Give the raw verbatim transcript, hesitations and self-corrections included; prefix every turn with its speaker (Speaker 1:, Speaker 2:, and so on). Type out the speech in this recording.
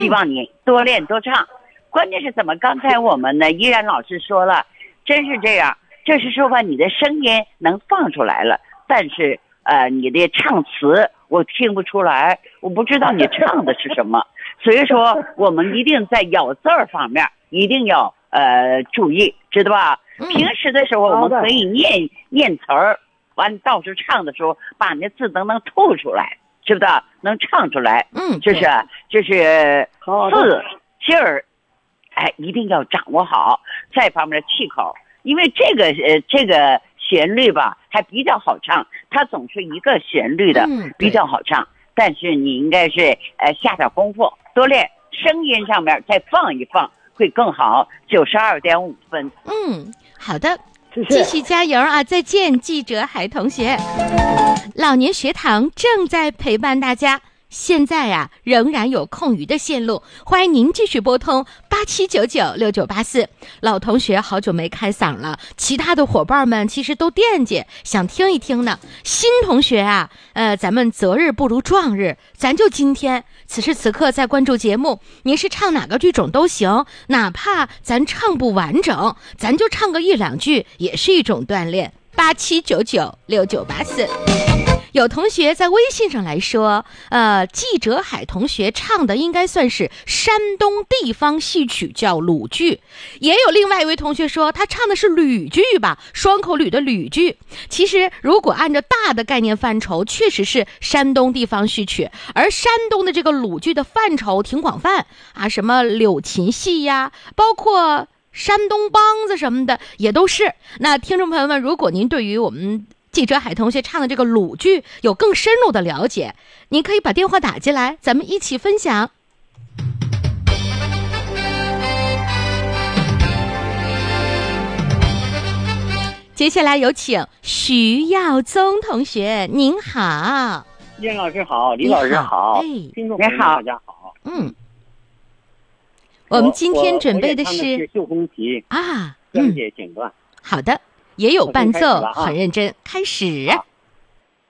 Speaker 1: 希望你多练多唱。关键是怎么？刚才我们呢，依然老师说了，真是这样，就是说吧，你的声音能放出来了，但是呃，你的唱词我听不出来，我不知道你唱的是什么。所以说，我们一定在咬字儿方面一定要呃注意，知道吧？平时的时候我们可以念念词儿，完到时候唱的时候把那字都能吐出来，知不知道？能唱出来。
Speaker 2: 嗯，
Speaker 1: 就是就是字劲儿，哎，一定要掌握好。再方面的气口，因为这个呃这个旋律吧还比较好唱，它总是一个旋律的，比较好唱。但是你应该是呃下点功夫，多练，声音上面再放一放会更好。九十二点五分。
Speaker 2: 嗯，好的，继续加油啊！再见，记者海同学。老年学堂正在陪伴大家。现在呀、啊，仍然有空余的线路，欢迎您继续拨通八七九九六九八四。老同学好久没开嗓了，其他的伙伴们其实都惦记，想听一听呢。新同学啊，呃，咱们择日不如撞日，咱就今天此时此刻在关注节目，您是唱哪个剧种都行，哪怕咱唱不完整，咱就唱个一两句，也是一种锻炼。八七九九六九八四。有同学在微信上来说，呃，季哲海同学唱的应该算是山东地方戏曲，叫鲁剧。也有另外一位同学说，他唱的是吕剧吧，双口吕的吕剧。其实，如果按照大的概念范畴，确实是山东地方戏曲，而山东的这个鲁剧的范畴挺广泛啊，什么柳琴戏呀，包括山东梆子什么的也都是。那听众朋友们，如果您对于我们记者海同学唱的这个鲁剧有更深入的了解，您可以把电话打进来，咱们一起分享。接下来有请徐耀宗同学，您好。
Speaker 3: 叶老师好，李老师好，听众朋友大家好。
Speaker 2: 嗯，我们今天准备的是
Speaker 3: 《绣红旗》
Speaker 2: 啊，
Speaker 3: 专辑剪断。
Speaker 2: 好的，也有伴奏，很认真。开始。